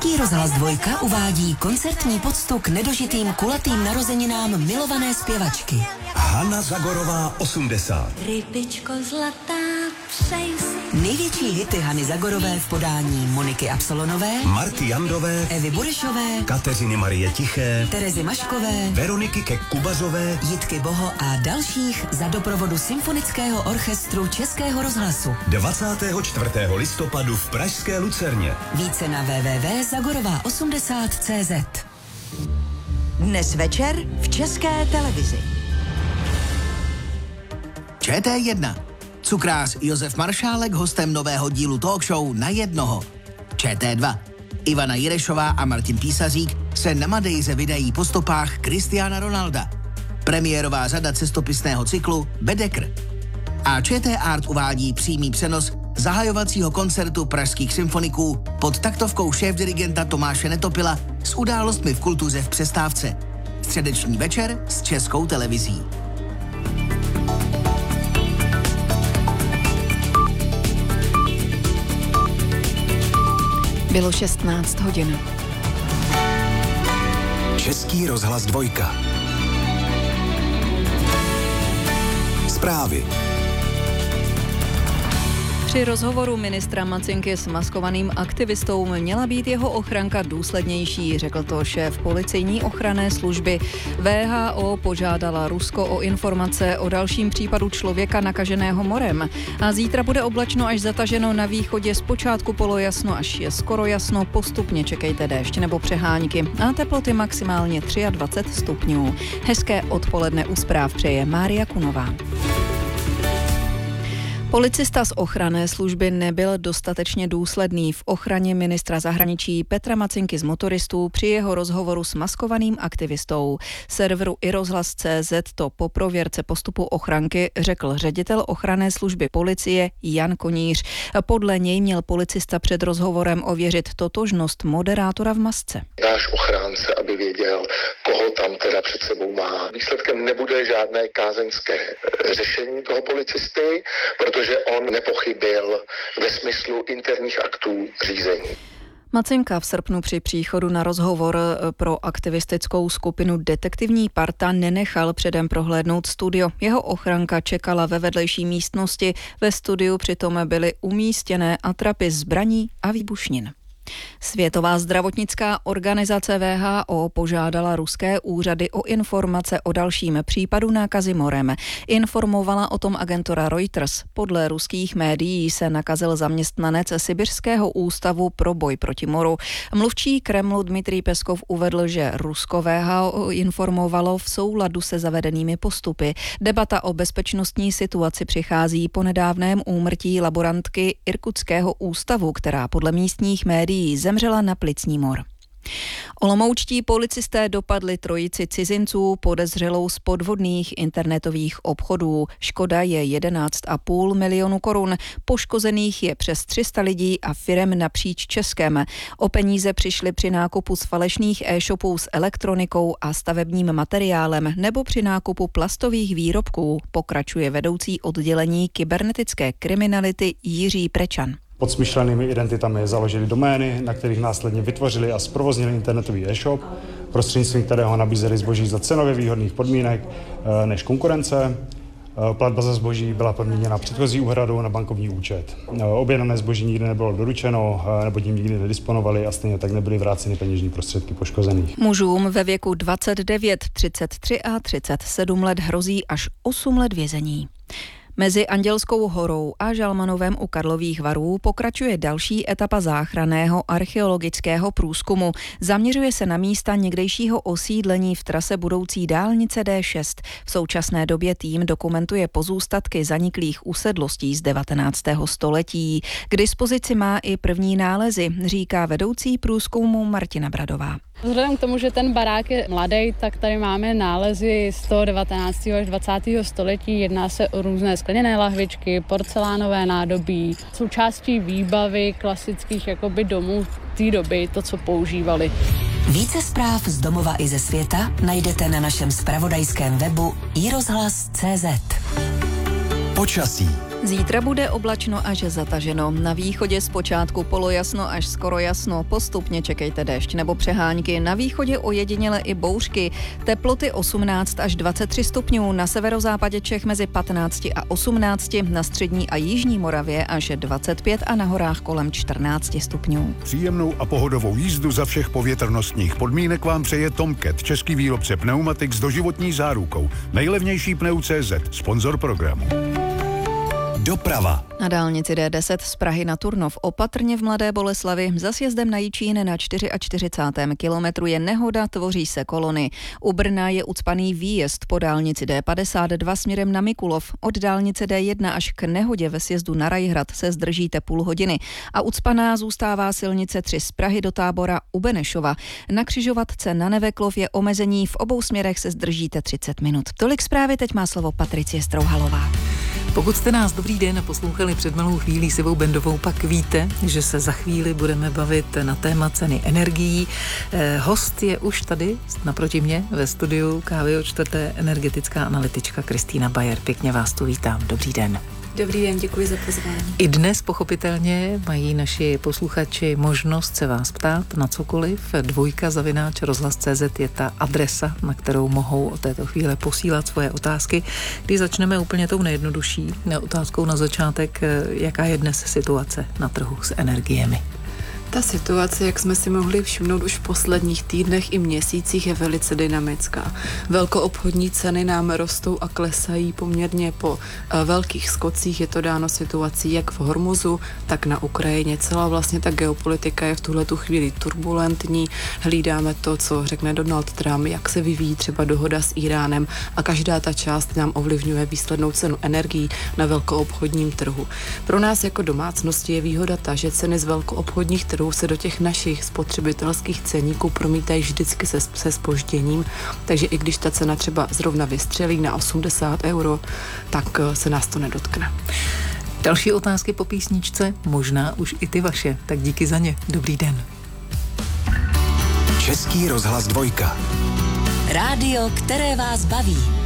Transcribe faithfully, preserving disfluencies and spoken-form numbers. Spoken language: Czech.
Rozhlas dvojka uvádí koncertní poctu k nedožitým kulatým narozeninám milované zpěvačky. Hana Zagorová osmdesát. Rybičko zlatá, přej si. Největší hity Hany Zagorové v podání Moniky Absolonové, Marty Jandové, Evy Burešové, Kateřiny Marie Tiché, Terezy Maškové, Veroniky Kek-Kubazové, Jitky Boho a dalších za doprovodu Symfonického orchestru Českého rozhlasu. dvacátého čtvrtého listopadu v pražské Lucerně. Více na w w w tečka zagorová osmdesát tečka cé zet. Dnes večer v České televizi. Č T jedna. Cukrář Josef Maršálek hostem nového dílu talk show Na jednoho. Č T dva. Ivana Jirešová a Martin Písařík se na Madejře vydají po stopách Cristiana Ronalda. Premiérová řada cestopisného cyklu Bedekr. A Č T Art uvádí přímý přenos zahajovacího koncertu pražských symfoniků pod taktovkou šéfdirigenta Tomáše Netopila s událostmi v kultuře v přestávce. Středeční večer s Českou televizí. Bylo šestnáct hodin. Český rozhlas dvojka. Zprávy. Při rozhovoru ministra Macinky s maskovaným aktivistou měla být jeho ochranka důslednější, řekl to šéf policejní ochranné služby. V H O požádala Rusko o informace o dalším případu člověka nakaženého morem. A zítra bude oblačno až zataženo, na východě zpočátku polojasno až je skoro jasno, postupně čekejte déšť nebo přehánky a teploty maximálně dvacet tři stupňů. Hezké odpoledne u zpráv přeje Mária Kunová. Policista z ochranné služby nebyl dostatečně důsledný v ochraně ministra zahraničí Petra Macinky z motoristů při jeho rozhovoru s maskovaným aktivistou. Serveru iRozhlas tečka cé zet to po prověrce postupu ochranky řekl ředitel ochranné služby policie Jan Koníř. Podle něj měl policista před rozhovorem ověřit totožnost moderátora v masce. Náš ochránce, aby věděl, koho tam teda před sebou má. Výsledkem nebude žádné kázeňské řešení toho policisty, protože že on nepochybil ve smyslu interních aktů řízení. Macinka v srpnu při příchodu na rozhovor pro aktivistickou skupinu Detektivní parta nenechal předem prohlédnout studio. Jeho ochranka čekala ve vedlejší místnosti. Ve studiu přitom byly umístěné atrapy zbraní a výbušnin. Světová zdravotnická organizace W H O požádala ruské úřady o informace o dalším případu nákazy morem. Informovala o tom agentura Reuters. Podle ruských médií se nakazil zaměstnanec Sibiřského ústavu pro boj proti moru. Mluvčí Kremlu Dmitrij Peskov uvedl, že Rusko W H O informovalo v souladu se zavedenými postupy. Debata o bezpečnostní situaci přichází po nedávném úmrtí laborantky Irkutského ústavu, která podle místních médií zemřela na plicní mor. Olomoučtí policisté dopadli trojici cizinců podezřelou z podvodných internetových obchodů. Škoda je jedenáct a půl milionu korun. Poškozených je přes tři sta lidí a firem napříč Českem. O peníze přišli při nákupu z falešných e-shopů s elektronikou a stavebním materiálem nebo při nákupu plastových výrobků, pokračuje vedoucí oddělení kybernetické kriminality Jiří Prečan. Pod smyšlenými identitami založili domény, na kterých následně vytvořili a zprovoznili internetový e-shop, prostřednictvím kterého nabízeli zboží za cenově výhodných podmínek než konkurence. Platba za zboží byla podmíněna předchozí úhradou na bankovní účet. Objednané zboží nikdy nebylo doručeno, nebo tím nikdy nedisponovali a stejně tak nebyly vráceny peněžní prostředky poškozených. Mužům ve věku dvacet devět, třicet tři a třicet sedm let hrozí až osm let vězení. Mezi Andělskou horou a Žalmanovem u Karlových Varů pokračuje další etapa záchranného archeologického průzkumu. Zaměřuje se na místa někdejšího osídlení v trase budoucí dálnice D šest. V současné době tým dokumentuje pozůstatky zaniklých usedlostí z devatenáctého století. K dispozici má i první nálezy, říká vedoucí průzkumu Martina Bradová. Vzhledem k tomu, že ten barák je mladý, tak tady máme nálezy z toho devatenáctého až dvacátého století. Jedná se o různé skleněné lahvičky, porcelánové nádobí, součástí výbavy klasických jakoby domů té doby, to, co používali. Více zpráv z domova i ze světa najdete na našem zpravodajském webu i rozhlas tečka cé zet. Počasí. Zítra bude oblačno až zataženo. Na východě zpočátku polojasno až skoro jasno, postupně čekejte déšť nebo přehánky. Na východě ojediněle i bouřky. Teploty osmnáct až dvacet tři stupňů, na severozápadě Čech mezi patnáct a osmnáct, na střední a jižní Moravě až dvacet pět a na horách kolem čtrnáct stupňů. Příjemnou a pohodovou jízdu za všech povětrnostních podmínek vám přeje Tomcat, český výrobce pneumatik s doživotní zárukou. Nejlevnější pneu tečka cé zet, sponzor programu. Doprava. Na dálnici D deset z Prahy na Turnov opatrně v Mladé Boleslavi za sjezdem na Jičín na čtyřicátém čtvrtém kilometru je nehoda, tvoří se kolony. U Brna je ucpaný výjezd po dálnici D padesát dva směrem na Mikulov. Od dálnice D jedna až k nehodě ve sjezdu na Rajhrad se zdržíte půl hodiny. A ucpaná zůstává silnice tři z Prahy do Tábora u Benešova. Na křižovatce na Neveklov je omezení, v obou směrech se zdržíte třicet minut. Tolik zprávy, teď má slovo Patricie Strouhalová. Pokud jste nás dobrý den poslouchali před malou chvílí s Ivou Bendovou, pak víte, že se za chvíli budeme bavit na téma ceny energií. Eh, host je už tady naproti mě ve studiu Kávy o čtvrté energetická analytička Kristýna Bayer. Pěkně vás tu vítám. Dobrý den. Dobrý den, děkuji za pozvání. I dnes pochopitelně mají naši posluchači možnost se vás ptát na cokoliv. Dvojka zavináč rozhlas tečka cé zet je ta adresa, na kterou mohou od této chvíle posílat svoje otázky. Když začneme úplně tou nejjednodušší otázkou na začátek, jaká je dnes situace na trhu s energiemi? Ta situace, jak jsme si mohli všimnout už v posledních týdnech i měsících, je velice dynamická. Velkoobchodní ceny nám rostou a klesají poměrně po velkých skocích. Je to dáno situací jak v Hormuzu, tak na Ukrajině. Celá vlastně ta geopolitika je v tuhletu chvíli turbulentní. Hlídáme to, co řekne Donald Trump, jak se vyvíjí třeba dohoda s Iránem a každá ta část nám ovlivňuje výslednou cenu energií na velkoobchodním trhu. Pro nás jako domácnosti je výhoda ta, že ceny z velkoobchodních trhů se do těch našich spotřebitelských ceníků promítají vždycky se, se zpožděním, takže i když ta cena třeba zrovna vystřelí na osmdesát euro, tak se nás to nedotkne. Další otázky po písničce, možná už i ty vaše, tak díky za ně. Dobrý den. Český rozhlas dvojka. Rádio, které vás baví.